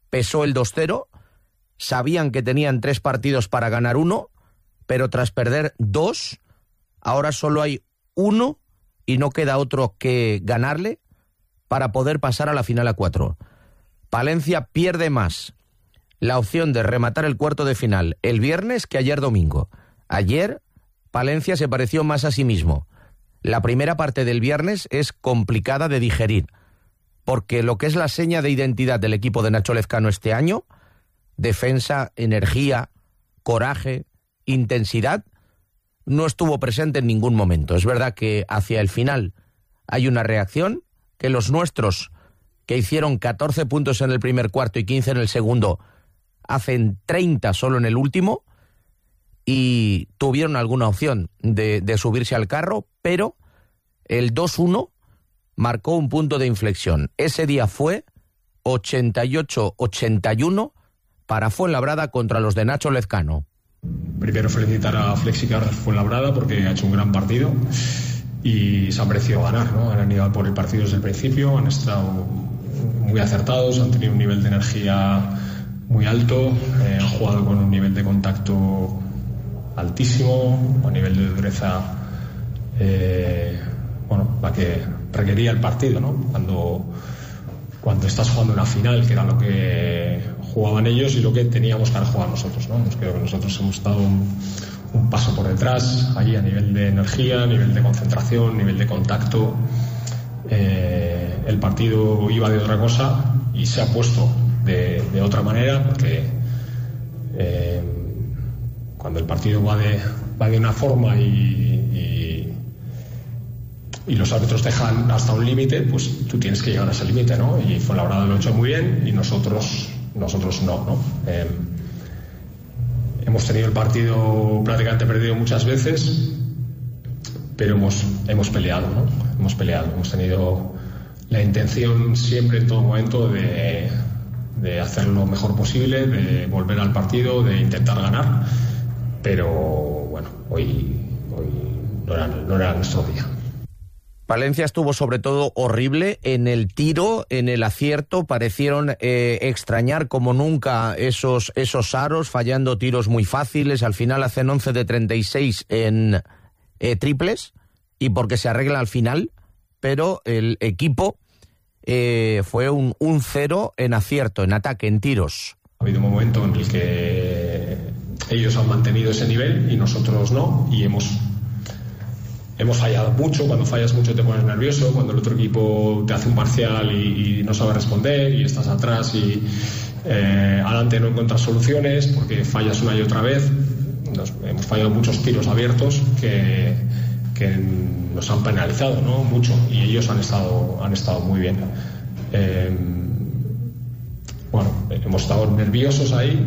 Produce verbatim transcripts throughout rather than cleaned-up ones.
pesó el dos cero, sabían que tenían tres partidos para ganar uno, pero tras perder dos, ahora solo hay uno y no queda otro que ganarle para poder pasar a la final a cuatro. Palencia pierde más la opción de rematar el cuarto de final el viernes que ayer domingo. Ayer Palencia se pareció más a sí mismo. La primera parte del viernes es complicada de digerir, porque lo que es la seña de identidad del equipo de Nacho Lezcano este año, defensa, energía, coraje, intensidad, no estuvo presente en ningún momento. Es verdad que hacia el final hay una reacción, que los nuestros, que hicieron catorce puntos en el primer cuarto y quince en el segundo, hacen treinta solo en el último, y tuvieron alguna opción de, de subirse al carro, pero el dos uno marcó un punto de inflexión. Ese día fue ochenta y ocho ochenta y uno para Fuenlabrada contra los de Nacho Lezcano. Primero felicitar a Flexicar Fuenlabrada porque ha hecho un gran partido y se ha merecido ganar, ¿no? Han ido por el partido desde el principio, han estado muy acertados, han tenido un nivel de energía muy alto, eh, han jugado con un nivel de contacto altísimo, a nivel de dureza, eh, bueno, la que requería el partido, ¿no? Cuando, cuando estás jugando una final, que era lo que jugaban ellos y lo que teníamos que haber jugado nosotros, ¿no? Pues creo que nosotros hemos estado un, un paso por detrás, ahí a nivel de energía, a nivel de concentración, nivel de contacto. Eh, el partido iba de otra cosa y se ha puesto de, de otra manera, porque eh, cuando el partido va de, va de una forma y, y, y los árbitros dejan hasta un límite, pues tú tienes que llegar a ese límite, ¿no? Y Fuenlabrada lo ha hecho muy bien y nosotros, nosotros no, ¿no? Eh, hemos tenido el partido prácticamente perdido muchas veces, pero hemos, hemos peleado, ¿no? Hemos peleado, hemos tenido la intención siempre en todo momento de, de hacer lo mejor posible, de volver al partido, de intentar ganar. Pero bueno, hoy, hoy no, era, no era nuestro día. Palencia estuvo sobre todo horrible en el tiro, en el acierto. Parecieron eh, extrañar como nunca esos, esos aros, fallando tiros muy fáciles. Al final hacen once de treinta y seis en eh, triples, y porque se arregla al final, pero el equipo eh, fue un, un cero en acierto, en ataque, en tiros. Ha habido un momento en el que ellos han mantenido ese nivel y nosotros no, y hemos hemos fallado mucho. Cuando fallas mucho te pones nervioso, cuando el otro equipo te hace un parcial y, y no sabe responder y estás atrás y eh, adelante no encuentras soluciones porque fallas una y otra vez. Nos, hemos fallado muchos tiros abiertos que, que nos han penalizado, ¿no? Mucho, y ellos han estado, han estado muy bien. Eh, bueno, hemos estado nerviosos ahí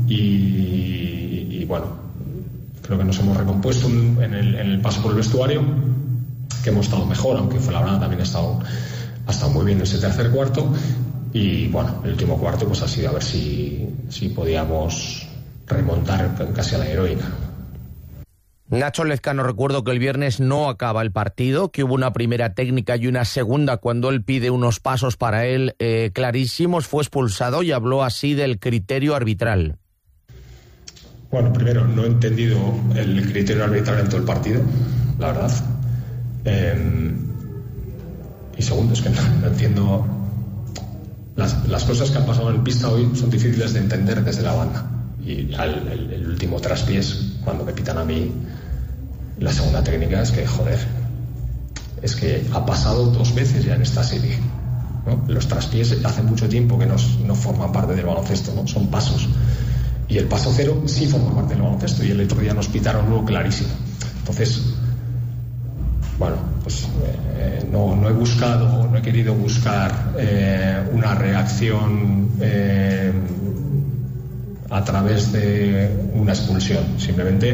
y, y bueno, creo que nos hemos recompuesto en el, en el paso por el vestuario, que hemos estado mejor, aunque Fuenlabrada también ha estado, ha estado muy bien en ese tercer cuarto. Y bueno, el último cuarto pues ha sido a ver si, si podíamos remontar casi a la heroica. Nacho Lezcano, recuerdo que el viernes no acaba el partido, que hubo una primera técnica y una segunda cuando él pide unos pasos para él eh, clarísimos, fue expulsado y habló así del criterio arbitral. Bueno, primero, no he entendido el criterio arbitral en todo el partido, la verdad. Eh, y segundo, es que no, no entiendo. Las, las cosas que han pasado en pista hoy son difíciles de entender desde la banda. Y ya el, el, el último traspiés, cuando me pitan a mí la segunda técnica, es que, joder, es que ha pasado dos veces ya en esta serie, ¿no? Los traspiés hace mucho tiempo que no, no forman parte del baloncesto, ¿no? Son pasos. Y el paso cero sí forma parte del baloncesto, y el otro día nos pitaron uno clarísimo. Entonces, bueno, pues eh, no, no he buscado, no he querido buscar eh, una reacción eh, a través de una expulsión. Simplemente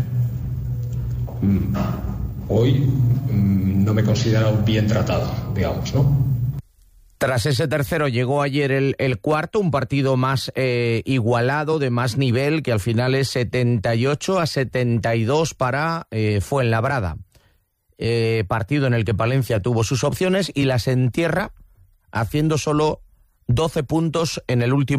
mmm, hoy mmm, no me he considerado bien tratado, digamos, ¿no? Tras ese tercero llegó ayer el, el cuarto, un partido más eh, igualado, de más nivel, que al final es setenta y ocho a setenta y dos para eh, Fuenlabrada. Eh, partido en el que Palencia tuvo sus opciones y las entierra haciendo solo doce puntos en el último